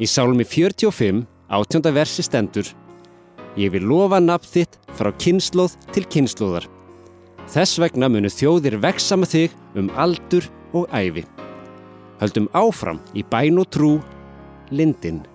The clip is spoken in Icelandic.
Í Sálmi 45, 18. versi stendur: Ég vil lofa nafn þitt frá kynslóð til kynslóðar. Þess vegna munu þjóðir vexa með þig aldur og ævi. Höldum áfram í bæn og trú, Lindin.